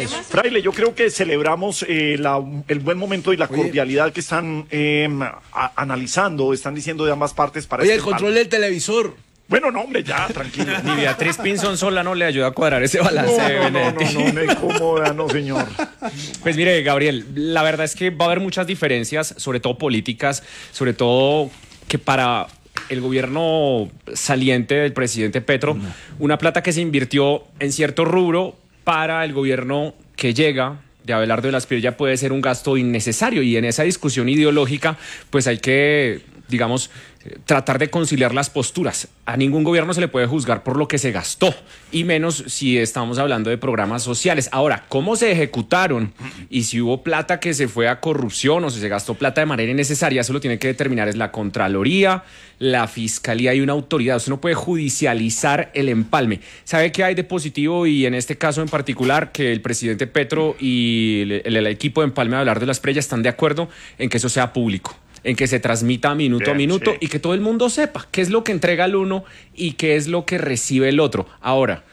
Fraile, yo creo que celebramos el buen momento y la cordialidad que están analizando, están diciendo de ambas partes para Oye, el control del televisor. Bueno, no, hombre, ya, tranquilo. Ni Beatriz Pinzón sola no le ayuda a cuadrar ese balance. No, me incomoda, no, señor. Pues mire, Gabriel, la verdad es que va a haber muchas diferencias, sobre todo políticas, sobre todo que para el gobierno saliente del presidente Petro, una plata que se invirtió en cierto rubro para el gobierno que llega de Abelardo de la Espriella puede ser un gasto innecesario, y en esa discusión ideológica pues hay que, digamos, tratar de conciliar las posturas. A ningún gobierno se le puede juzgar por lo que se gastó, y menos si estamos hablando de programas sociales. Ahora, ¿cómo se ejecutaron? Y si hubo plata que se fue a corrupción o si se gastó plata de manera innecesaria, eso lo tiene que determinar es la Contraloría, la Fiscalía y una autoridad. Usted no puede judicializar el empalme. ¿Sabe qué hay de positivo? Y en este caso en particular, que el presidente Petro y el equipo de empalme de Abelardo de la Espriella están de acuerdo en que eso sea público, en que se transmita minuto a minuto, y que todo el mundo sepa qué es lo que entrega el uno y qué es lo que recibe el otro. Ahora,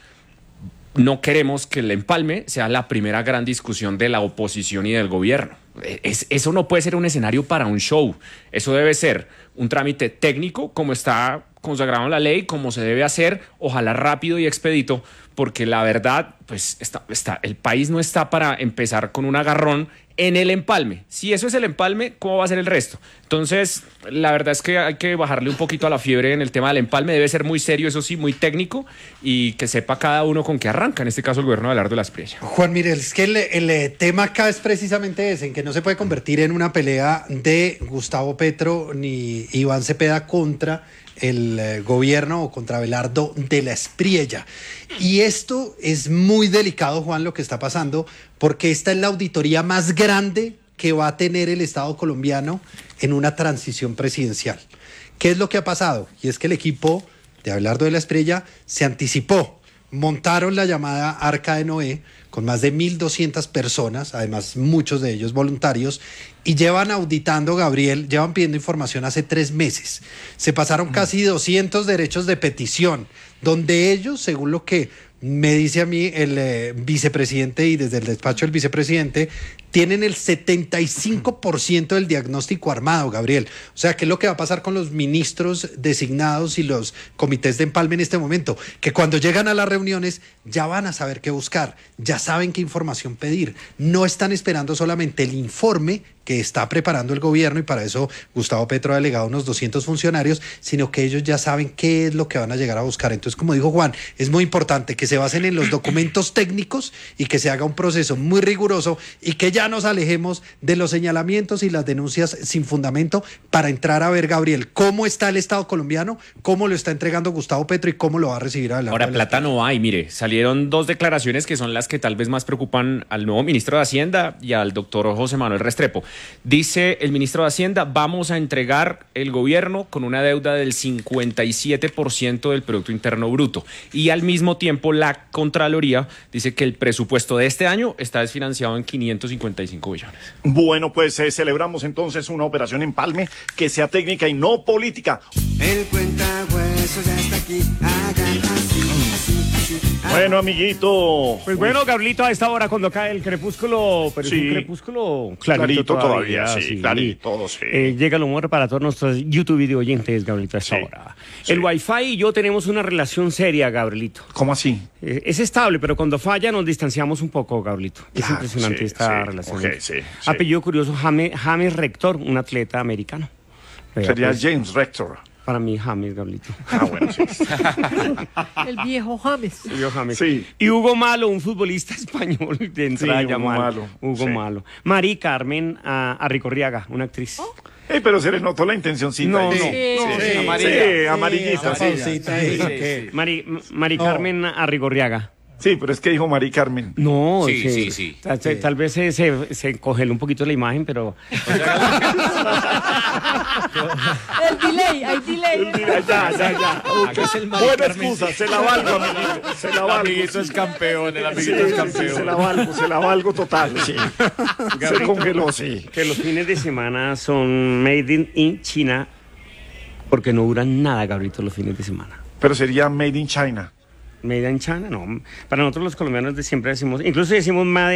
no queremos que el empalme sea la primera gran discusión de la oposición y del gobierno. Eso no puede ser un escenario para un show. Eso debe ser un trámite técnico, como está consagrado en la ley, como se debe hacer, ojalá rápido y expedito, porque la verdad, pues el país no está para empezar con un agarrón en el empalme. Si eso es el empalme, ¿cómo va a ser el resto? Entonces, la verdad es que hay que bajarle un poquito a la fiebre en el tema del empalme. Debe ser muy serio, eso sí, muy técnico, y que sepa cada uno con qué arranca, en este caso el gobierno de Abelardo de la Espriella. Juan, mire, es que el tema acá es precisamente ese, en que no se puede convertir en una pelea de Gustavo Petro ni Iván Cepeda contra el gobierno o contra Abelardo de la Espriella. Y esto es muy delicado, Juan, lo que está pasando, porque esta es la auditoría más grande que va a tener el Estado colombiano en una transición presidencial. ¿Qué es lo que ha pasado? Y es que el equipo de Abelardo de la Espriella se anticipó, montaron la llamada Arca de Noé con más de 1.200 personas, además muchos de ellos voluntarios, y llevan auditando, Gabriel, llevan pidiendo información hace 3 meses. Se pasaron casi 200 derechos de petición, donde ellos, según lo que me dice a mí el vicepresidente y desde el despacho del vicepresidente, tienen el 75% del diagnóstico armado, Gabriel. O sea, ¿qué es lo que va a pasar con los ministros designados y los comités de empalme en este momento? Que cuando llegan a las reuniones ya van a saber qué buscar, ya saben qué información pedir. No están esperando solamente el informe que está preparando el gobierno, y para eso Gustavo Petro ha delegado unos 200 funcionarios, sino que ellos ya saben qué es lo que van a llegar a buscar. Entonces, como dijo Juan, es muy importante que se basen en los documentos técnicos y que se haga un proceso muy riguroso, y que ya nos alejemos de los señalamientos y las denuncias sin fundamento, para entrar a ver, Gabriel, cómo está el Estado colombiano, cómo lo está entregando Gustavo Petro y cómo lo va a recibir adelante. Ahora, plata no hay. Mire, salieron 2 declaraciones que son las que tal vez más preocupan al nuevo ministro de Hacienda y al doctor José Manuel Restrepo. Dice el ministro de Hacienda: vamos a entregar el gobierno con una deuda del 57% del Producto Interno Bruto. Y al mismo tiempo la Contraloría dice que el presupuesto de este año está desfinanciado en 555 billones. Bueno, pues celebramos entonces una operación empalme que sea técnica y no política. El cuentahuesos ya está aquí, hagan así, así, así. Bueno, amiguito. Pues bueno, Gabrielito, a esta hora cuando cae el crepúsculo, pero Sí. es un crepúsculo Clarito todavía, sí. sí, clarito, sí. Llega el humor para todos nuestros YouTube video oyentes, Gabrielito, a esta Sí, hora. sí. El Wi-Fi y yo tenemos una relación seria, Gabrielito. ¿Cómo así? Es estable, pero cuando falla nos distanciamos un poco, Gabrielito. Es Claro, impresionante sí, esta sí, relación. ok, sí, sí. Apellido curioso, James Rector, un atleta americano. Vea, Sería pues, James Rector. para mí, James, Gabrielito. Ah, bueno, sí. El viejo James. Yo, James. Sí. Y Hugo Malo, un futbolista español de entrada Sí, Hugo llamado Malo. Hugo Sí. Maro. Mari Carmen Arrigorriaga, una actriz. Pero se le notó la intencióncita. No, ahí. no. Sí. Sí, amarillita, sí. Pausita ahí, que- Mari Carmen Arrigorriaga. Sí, pero es que dijo Mari Carmen. No, Sí. Tal vez se congeló un poquito la imagen, pero El delay, hay delay. Ya. Acá es el Mari Buena Carmen. excusa, se la valgo, amiguito. Se la valgo. amiguito es campeón, el Sí, amiguito es sí, campeón. se la valgo total, sí. Se congeló, sí. que los fines de semana son made in China, porque no duran nada, Gabrielito, los fines de semana. Pero sería Made in China. Made in China, no. Para nosotros los colombianos siempre decimos, incluso decimos